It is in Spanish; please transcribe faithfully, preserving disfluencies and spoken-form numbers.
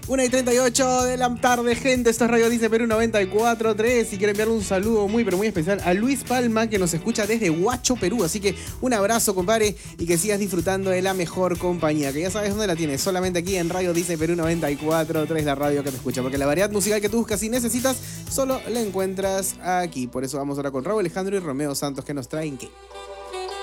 una y treinta y ocho de la tarde, gente. Esto es Radio Dice Perú noventa y cuatro punto tres. Y quiero enviarle un saludo muy, pero muy especial a Luis Palma, que nos escucha desde Huacho, Perú. Así que un abrazo, compadre, y que sigas disfrutando de la mejor compañía, que ya sabes dónde la tienes, solamente aquí en Radio Dice Perú noventa y cuatro punto tres, la radio que te escucha. Porque la variedad musical que tú buscas y necesitas, solo la encuentras aquí. Por eso vamos ahora con Raúl Alejandro y Romeo Santos, que nos traen ¿qué?